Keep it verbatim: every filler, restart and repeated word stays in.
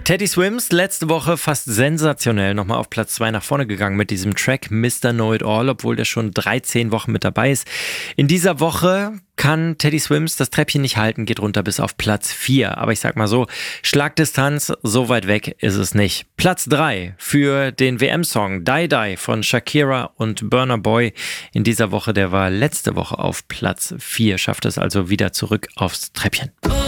Teddy Swims letzte Woche fast sensationell nochmal auf Platz zwei nach vorne gegangen mit diesem Track Mister Know It All, obwohl der schon dreizehn Wochen mit dabei ist. In dieser Woche kann Teddy Swims das Treppchen nicht halten, geht runter bis auf Platz vier. Aber ich sag mal so, Schlagdistanz, so weit weg ist es nicht. Platz drei für den W M-Song Die Die von Shakira und Burna Boy in dieser Woche. Der war letzte Woche auf Platz vier, schafft es also wieder zurück aufs Treppchen.